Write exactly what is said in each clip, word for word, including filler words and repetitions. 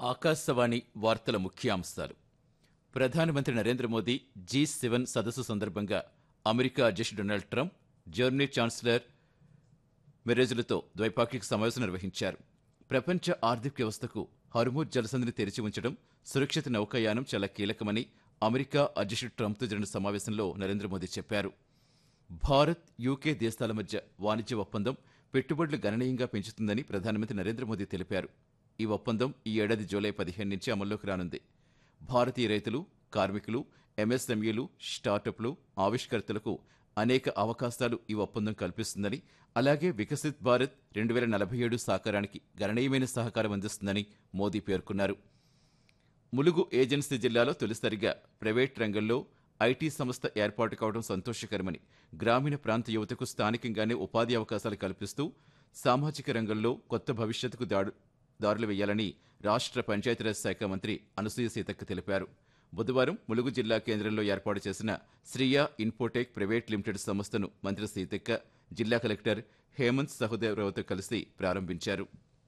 ఆకాశవాణి వార్తల ముఖ్యాంశాలు. ప్రధానమంత్రి నరేంద్ర మోదీ జీ సెవెన్ సదస్సు సందర్భంగా అమెరికా అధ్యక్షుడు డొనాల్డ్ ట్రంప్, జర్మనీ ఛాన్సలర్ మెరెజ్లతో ద్వైపాక్షిక సమావేశం నిర్వహించారు. ప్రపంచ ఆర్థిక వ్యవస్థకు హర్ముజ్ జలసంధిని తెరిచి ఉంచడం, సురక్షిత నౌకాయానం చాలా కీలకమని అమెరికా అధ్యక్షుడు ట్రంప్తో జరిగిన సమావేశంలో నరేంద్ర మోదీ చెప్పారు. భారత్, యూకే దేశాల మధ్య వాణిజ్య ఒప్పందం పెట్టుబడులు గణనీయంగా పెంచుతుందని ప్రధానమంత్రి నరేంద్ర మోదీ తెలిపారు. ఈ ఒప్పందం ఈ ఏడాది జూలై పదిహేను నుంచి అమల్లోకి రానుంది. భారతీయ రైతులు, కార్మికులు, ఎంఎస్ఎంఈలు, స్టార్టప్లు, ఆవిష్కర్తలకు అనేక అవకాశాలు ఈ ఒప్పందం కల్పిస్తుందని, అలాగే వికసిత్ భారత్ రెండు వేల నలభై ఏడు సాకారానికి గణనీయమైన సహకారం అందిస్తుందని మోదీ పేర్కొన్నారు. ములుగు ఏజెన్సీ జిల్లాలో తొలిసారిగా ప్రైవేట్ రంగంలో ఐటీ సంస్థ ఏర్పాటు కావడం సంతోషకరమని, గ్రామీణ ప్రాంత యువతకు స్థానికంగానే ఉపాధి అవకాశాలు కల్పిస్తూ సామాజిక రంగంలో కొత్త భవిష్యత్తుకు దాడు దారులు వేయాలని రాష్ట్ర పంచాయతీరాజ్ శాఖ మంత్రి అనసూయ సీతక్క తెలిపారు. బుధవారం ములుగు జిల్లా కేంద్రంలో ఏర్పాటు చేసిన శ్రీయా ఇన్ఫోటెక్ ప్రైవేట్ లిమిటెడ్ సంస్థను మంత్రి సీతక్క, జిల్లా కలెక్టర్ హేమంత్ సహదేవరావుతో కలిసి ప్రారంభించారు.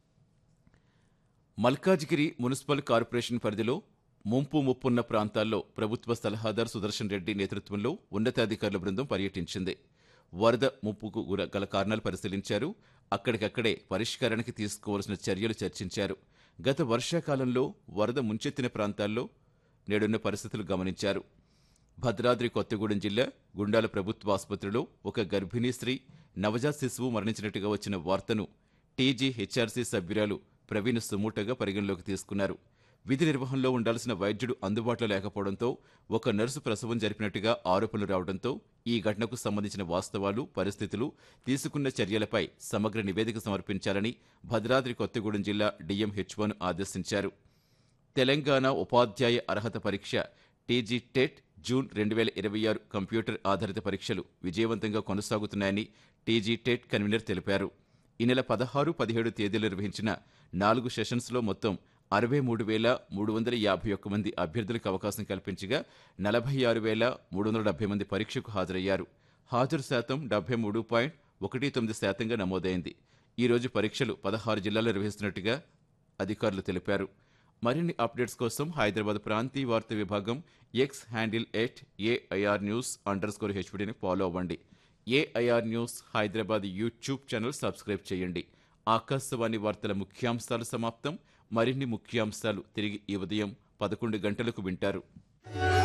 మల్కాజిగిరి మున్సిపల్ కార్పొరేషన్ పరిధిలో ముంపు ముప్పున్న ప్రాంతాల్లో ప్రభుత్వ సలహాదారు సుదర్శన్ రెడ్డి నేతృత్వంలో ఉన్నతాధికారుల బృందం పర్యటించింది. వరద ముప్పుకు గల కారణాలు పరిశీలించారు. అక్కడికక్కడే పరిష్కారానికి తీసుకోవాల్సిన చర్యలు చర్చించారు. గత వర్షాకాలంలో వరద ముంచెత్తిన ప్రాంతాల్లో నేడున్న పరిస్థితులు గమనించారు. భద్రాద్రి కొత్తగూడెం జిల్లా గుండాల ప్రభుత్వ ఆసుపత్రిలో ఒక గర్భిణీ స్త్రీ, నవజాత శిశువు మరణించినట్టుగా వచ్చిన వార్తను టీజీ హెచ్ఆర్సీ సభ్యురాలు ప్రవీణ్ సుమూటగా పరిగణలోకి తీసుకున్నారు. విధి నిర్వహణలో ఉండాల్సిన వైద్యుడు అందుబాటులో లేకపోవడంతో ఒక నర్సు ప్రసవం జరిపినట్టుగా ఆరోపణలు రావడంతో ఈ ఘటనకు సంబంధించిన వాస్తవాలు, పరిస్థితులు, తీసుకున్న చర్యలపై సమగ్ర నివేదిక సమర్పించాలని భద్రాద్రి కొత్తగూడెం జిల్లా డీఎం హెచ్ఓను ఆదేశించారు. తెలంగాణ ఉపాధ్యాయ అర్హత పరీక్ష టీజీ టెట్ జూన్ రెండు వేల ఇరవై ఆరు కంప్యూటర్ ఆధారిత పరీక్షలు విజయవంతంగా కొనసాగుతున్నాయని టీజీ టెట్ కన్వీనర్ తెలిపారు. ఈ నెల పదహారు, పదిహేడు తేదీలు నిర్వహించిన నాలుగు సెషన్స్లో మొత్తం అరవై మూడు వేల మూడు వందల యాభై ఒక్క మంది అభ్యర్థులకు అవకాశం కల్పించగా నలభై ఆరు వేల మూడు వందల డెబ్బై మంది పరీక్షకు హాజరయ్యారు. హాజరు శాతం డెబ్బై మూడు పాయింట్ ఒకటి తొమ్మిది శాతంగా నమోదైంది. ఈ రోజు పరీక్షలు పదహారు జిల్లాల్లో నిర్వహిస్తున్నట్టుగా అధికారులు తెలిపారు. మరిన్ని అప్డేట్స్ కోసం హైదరాబాద్ ప్రాంతీయ వార్తా విభాగం X handle at AIR news under score హెచ్పీడీని follow అవ్వండి. AIR news Hyderabad YouTube channel subscribe చేయండి. ఆకాశవాణి వార్తల ముఖ్యాంశాలు సమాప్తం. మరిన్ని ముఖ్యాంశాలు తిరిగి ఈ ఉదయం పదకొండు గంటలకు వింటారు.